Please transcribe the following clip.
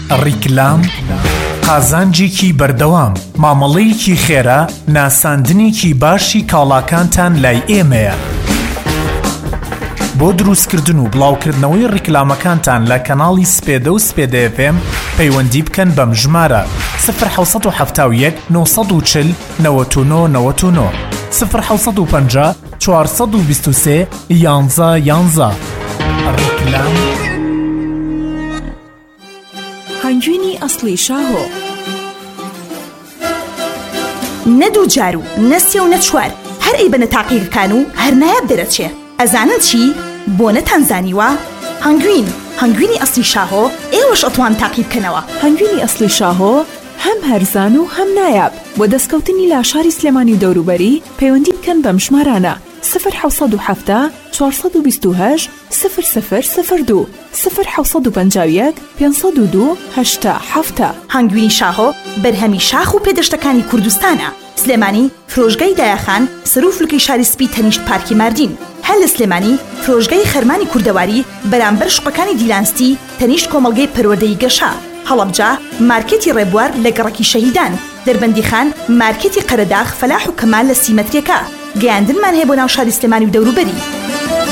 ڕیکلام قازانجێکی بەردەوام، مامەڵەیەکی خێرا، ناساندنێکی باشی کاڵاکانتان لای ئێمەیە. بۆ دروستکردن و بڵاوکردنەوەی ڕیکلامەکانتان لە کەناڵی سپێدە و سپێدە FM پەیوەندی بکەن بەم ژمارە 1970 940 99 99 1950 423 11 11. ڕیکلام. هەنگوینی ئەسڵی شاهۆ. نەدوو جار و نەسێ و نەچوار هەر ئەی بنە تاقیەکان و هەر نایاب دەرەچێ. ئەزانن چی؟ بۆ نەتانزانیوە؟ هەنگوینی ئەسڵی شاهۆ ئێوەش ئەتوان تاقی بکەنەوە. هەنگوینی ئەسڵی شاهۆ هەم هەرزان و هەم نایاب. بۆ دەستکەوتنی لاشاری سلێمانی و دەوروبەری پەیوەندی بکەن بەم ژمارانە 1970 428 0002 1951 502 8 هەنگوینی شاهۆ بەرهەمی شاخ و پێدەشتەکانی کوردستانە. سلێمانی فرۆژگای دایەخان سەر و فلکەی شاری سپی تەنیشت پارکی ماردین. هەر لە سلێمانی فرۆژگای خەرمانی کوردەواری بەرامبەر شوقەکانی دیلانستی تەنیشت کۆمەڵگەی پەروەردەی گەشا. هەڵەبجا مارکێتی ڕێبوار لە گەڕەکی شەهیدان. دەربەندیخان مارکێتی قەرەداغ فەلاح و کەمال لە سیمەتریەکە. گەیاندنمان هەیە بۆ ناو شاری سلێمانی و دەوروبەری.